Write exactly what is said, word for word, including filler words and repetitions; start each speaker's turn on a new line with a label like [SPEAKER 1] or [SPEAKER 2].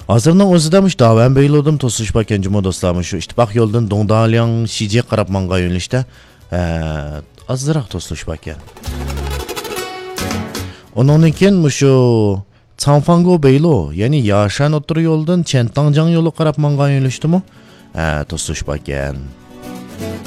[SPEAKER 1] Hozirning o'zida mush Davan Beylodim to'sish bakan juma do'stlarimiz shu ittifoq yo'ldan Dongdalyang Shije qarab manga yo'nalishda azroq to'sish bakan. Ondan keyin mushu Changfango Beylo, ya'ni Yashan o'tir yo'ldan Chentangjang yo'li qarab manga yo'nalishdimi? Ha, to'sish bakan.